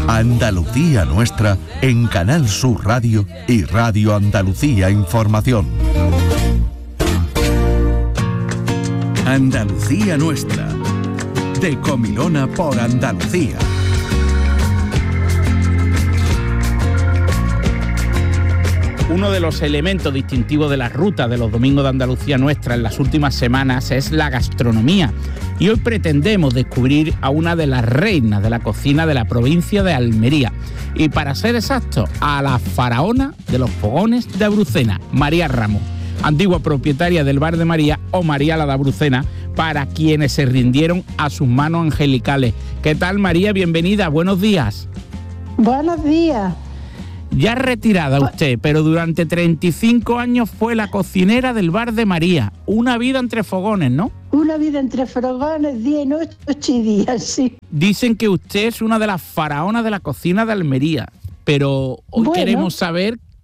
Andalucía Nuestra en Canal Sur Radio y Radio Andalucía Información. Andalucía Nuestra, de Comilona por Andalucía. Uno de los elementos distintivos de la ruta de los domingos de Andalucía Nuestra en las últimas semanas es la gastronomía. Y hoy pretendemos descubrir a una de las reinas de la cocina de la provincia de Almería. Y para ser exactos, a la faraona de los fogones de Abrucena, María Ramos, antigua propietaria del Bar de María o María la de Abrucena, para quienes se rindieron a sus manos angelicales. ¿Qué tal, María? Bienvenida, buenos días. Buenos días. Ya retirada usted, pero durante 35 años fue la cocinera del Bar de María. Una vida entre fogones, ¿no? Una vida entre fogones, día y noche y días, sí. Dicen que usted es una de las faraonas de la cocina de Almería, pero hoy queremos saber